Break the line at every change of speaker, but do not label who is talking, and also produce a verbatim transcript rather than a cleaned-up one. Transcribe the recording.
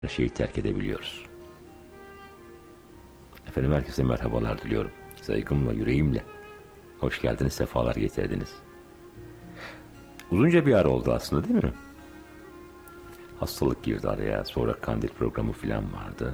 her şeyi terk edebiliyoruz. Efendim herkese merhabalar diliyorum. Saygımla, yüreğimle. Hoş geldiniz, sefalar getirdiniz. Uzunca bir ara oldu aslında değil mi? Hastalık girdi araya, sonra kandil programı falan vardı.